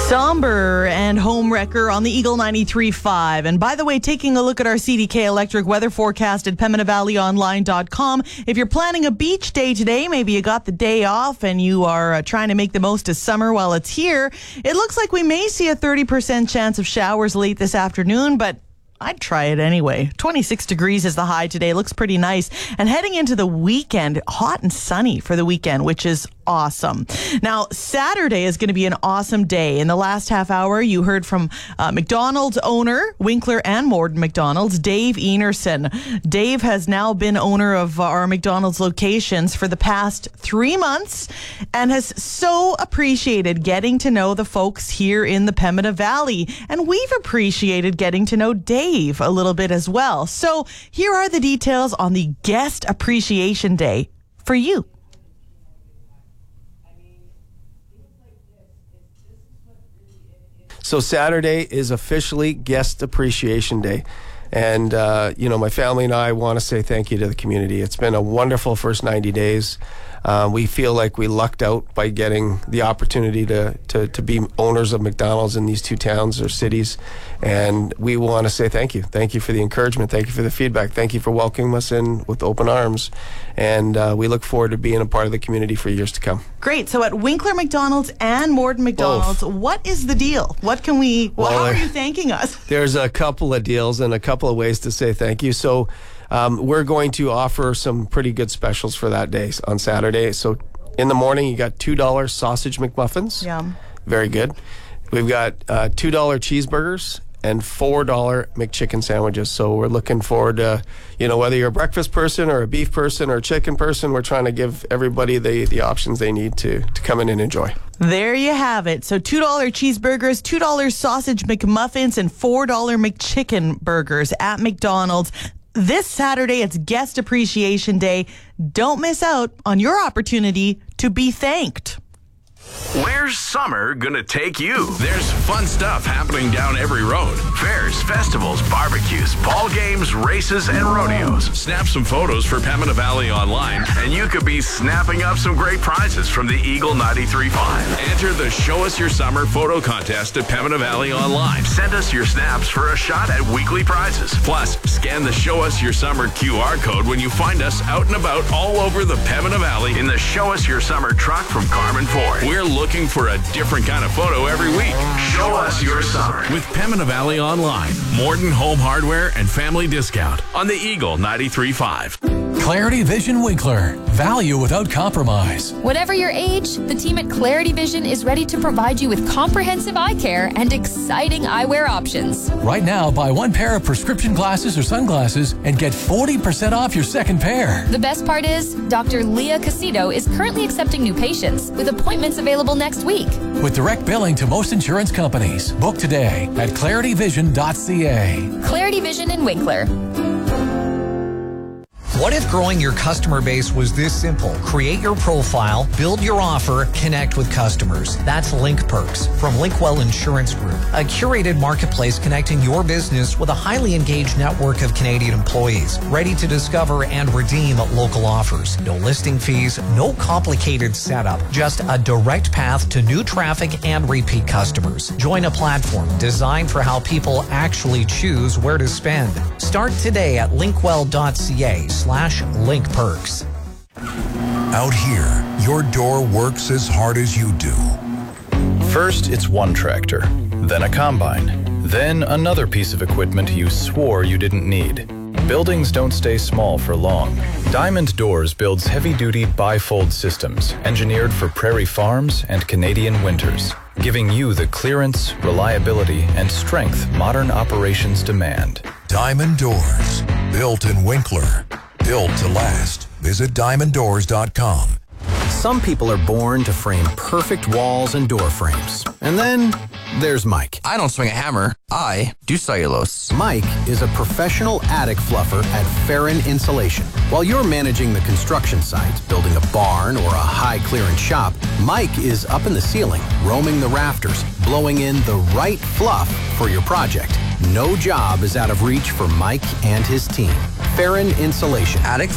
Somber and Homewrecker on the Eagle 93.5. And by the way, taking a look at our CDK Electric weather forecast at PembinaValleyOnline.com. If you're planning a beach day today, maybe you got the day off and you are trying to make the most of summer while it's here, it looks like we may see a 30% chance of showers late this afternoon, but I'd try it anyway. 26 degrees is the high today. Looks pretty nice. And heading into the weekend, hot and sunny for the weekend, which is awesome. Now, Saturday is going to be an awesome day. In the last half hour, you heard from McDonald's owner, Winkler and Morden McDonald's, Dave Enerson. Dave has now been owner of our McDonald's locations for the past 3 months and has so appreciated getting to know the folks here in the Pembina Valley. And we've appreciated getting to know Dave a little bit as well. So here are the details on the Guest Appreciation Day for you. So Saturday is officially Guest Appreciation Day. And, my family and I want to say thank you to the community. It's been a wonderful first 90 days. We feel like we lucked out by getting the opportunity to be owners of McDonald's in these two towns or cities. And we want to say thank you. Thank you for the encouragement. Thank you for the feedback. Thank you for welcoming us in with open arms. And we look forward to being a part of the community for years to come. Great. So at Winkler McDonald's and Morden McDonald's, What is the deal? What can we, how are you thanking us? There's a couple of deals and a couple of ways to say thank you. So we're going to offer some pretty good specials for that day on Saturday. So in the morning, you got $2 sausage McMuffins. Yum. Very good. We've got $2 cheeseburgers and $4 McChicken sandwiches. So we're looking forward to, whether you're a breakfast person or a beef person or a chicken person, we're trying to give everybody the options they need to come in and enjoy. There you have it. So $2 cheeseburgers, $2 sausage McMuffins, and $4 McChicken burgers at McDonald's. This Saturday, it's Guest Appreciation Day. Don't miss out on your opportunity to be thanked. Where's summer gonna take you? There's fun stuff happening down every road. Fairs, festivals, barbecues, ball games, races, and rodeos. Snap some photos for Pembina Valley Online, and you could be snapping up some great prizes from the Eagle 93.5. Enter the Show Us Your Summer photo contest at Pembina Valley Online. Send us your snaps for a shot at weekly prizes. Plus, scan the Show Us Your Summer QR code when you find us out and about all over the Pembina Valley in the Show Us Your Summer truck from Carmen Ford. We're looking for a different kind of photo every week. Show us your summer with Pembina Valley Online, Morden Home Hardware, and Family Discount on the Eagle 93.5. Clarity Vision Winkler. Value without compromise. Whatever your age, the team at Clarity Vision is ready to provide you with comprehensive eye care and exciting eyewear options. Right now, buy one pair of prescription glasses or sunglasses and get 40% off your second pair. The best part is, Dr. Leah Casito is currently accepting new patients with appointments available next week. With direct billing to most insurance companies. Book today at clarityvision.ca. Clarity Vision in Winkler. What if growing your customer base was this simple? Create your profile, build your offer, connect with customers. That's Link Perks from Linkwell Insurance Group, a curated marketplace connecting your business with a highly engaged network of Canadian employees, ready to discover and redeem local offers. No listing fees, no complicated setup, just a direct path to new traffic and repeat customers. Join a platform designed for how people choose where to spend. Start today at linkwell.ca/linkperks. Out here, your door works as hard as you do. First, it's one tractor, then a combine, then another piece of equipment you swore you didn't need. Buildings don't stay small for long. Diamond Doors builds heavy-duty bifold systems engineered for prairie farms and Canadian winters, giving you the clearance, reliability, and strength modern operations demand. Diamond Doors, built in Winkler, built to last. Visit diamonddoors.com. Some people are born to frame perfect walls and door frames. And then there's Mike. I don't swing a hammer. I do cellulose. Mike is a professional attic fluffer at Farron Insulation. While you're managing the construction site, building a barn or a high-clearance shop, Mike is up in the ceiling, roaming the rafters, blowing in the right fluff for your project. No job is out of reach for Mike and his team. Farron Insulation. Attic